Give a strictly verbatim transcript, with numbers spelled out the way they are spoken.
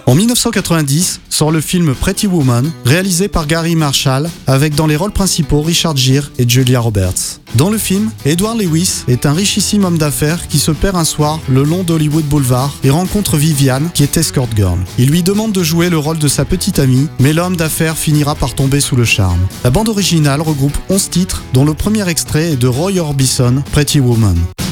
En dix-neuf cent quatre-vingt-dix sort le film Pretty Woman, réalisé par Gary Marshall, avec dans les rôles principaux Richard Gere et Julia Roberts. Dans le film, Edward Lewis est un richissime homme d'affaires qui se perd un soir le long d'Hollywood Boulevard et rencontre Viviane, qui est escort girl. Il lui demande de jouer le rôle de sa petite amie, mais l'homme d'affaires finira par tomber sous le charme. La bande originale regroupe onze titres, dont le premier extrait est de Roy Orbison, Pretty Woman.